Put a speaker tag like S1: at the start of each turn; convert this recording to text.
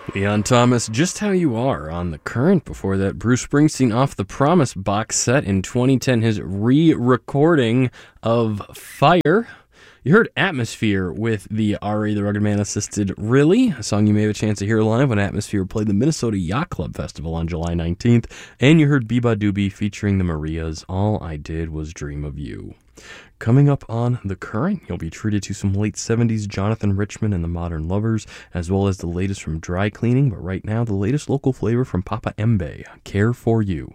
S1: Leon Thomas, Just How You Are on The Current. Before that, Bruce Springsteen off the Promise box set in 2010, his re-recording of Fire. You heard Atmosphere with the R.A. the Rugged Man assisted Really, a song you may have a chance to hear live when Atmosphere played the Minnesota Yacht Club Festival on July 19th. And you heard Biba Doobie featuring the Marias, All I Did Was Dream of You. Coming up on The Current, you'll be treated to some late 70s Jonathan Richman and the Modern Lovers, as well as the latest from Dry Cleaning, but right now, the latest local flavor from Papa Embe, Care For You.